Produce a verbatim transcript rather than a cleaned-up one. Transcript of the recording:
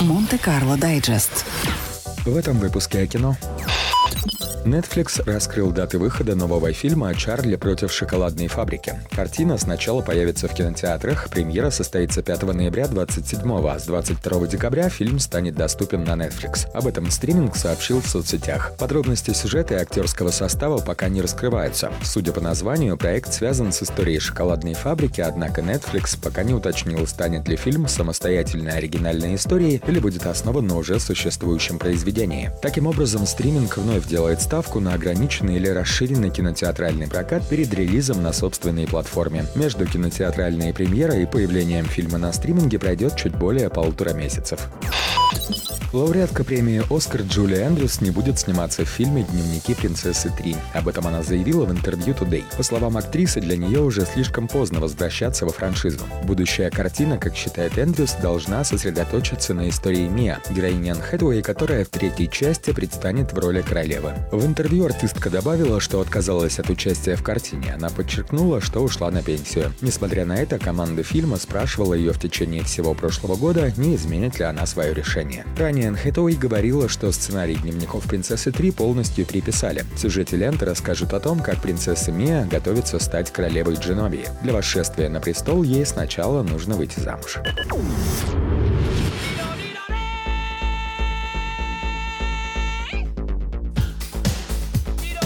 Монте-Карло Дайджест. В этом выпуске о кино. Netflix раскрыл даты выхода нового фильма «Чарли против шоколадной фабрики». Картина сначала появится в кинотеатрах, премьера состоится пятого ноября двадцать седьмого, а с двадцать второго декабря фильм станет доступен на Netflix. Об этом стриминг сообщил в соцсетях. Подробности сюжета и актерского состава пока не раскрываются. Судя по названию, проект связан с историей шоколадной фабрики, однако Netflix пока не уточнил, станет ли фильм самостоятельной оригинальной историей или будет основан на уже существующем произведении. Таким образом, стриминг вновь делает ставку на ограниченный или расширенный кинотеатральный прокат перед релизом на собственной платформе. Между кинотеатральной премьерой и появлением фильма на стриминге пройдет чуть более полутора месяцев. Лауреатка премии «Оскар» Джулия Эндрюс не будет сниматься в фильме «Дневники принцессы три». Об этом она заявила в интервью Today. По словам актрисы, для нее уже слишком поздно возвращаться во франшизу. Будущая картина, как считает Эндрюс, должна сосредоточиться на истории Миа, героини Энн Хэтэуэй, которая в третьей части предстанет в роли королевы. В интервью артистка добавила, что отказалась от участия в картине. Она подчеркнула, что ушла на пенсию. Несмотря на это, команда фильма спрашивала ее в течение всего прошлого года, не изменит ли она свое решение. Ранее Энн Хэтэуэй говорила, что сценарий «Дневников принцессы три» полностью переписали. В сюжете ленты расскажут о том, как принцесса Миа готовится стать королевой Дженовии. Для восшествия на престол ей сначала нужно выйти замуж.